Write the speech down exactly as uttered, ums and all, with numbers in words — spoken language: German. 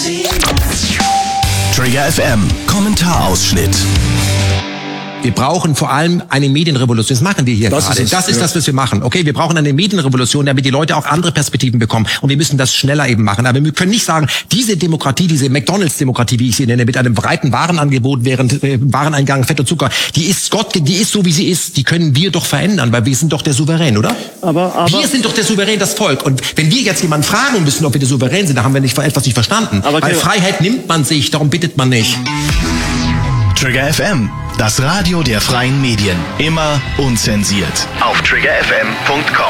Trigger F M, Kommentarausschnitt. Wir brauchen vor allem eine Medienrevolution. Das machen wir hier das gerade. Ist es, das ist ja. das, was wir machen. Okay, wir brauchen eine Medienrevolution, damit die Leute auch andere Perspektiven bekommen. Und wir müssen das schneller eben machen. Aber wir können nicht sagen, diese Demokratie, diese McDonalds-Demokratie, wie ich sie nenne, mit einem breiten Warenangebot während äh, Wareneingang Fett und Zucker, die ist Gott, die ist so, wie sie ist. Die können wir doch verändern, weil wir sind doch der Souverän, oder? Aber, aber wir sind doch der Souverän, das Volk. Und wenn wir jetzt jemanden fragen müssen, ob wir der Souverän sind, dann haben wir nicht etwas nicht verstanden. Aber weil Freiheit nimmt man sich, darum bittet man nicht. Trigger F M, das Radio der freien Medien. Immer unzensiert. Auf trigger f m punkt com.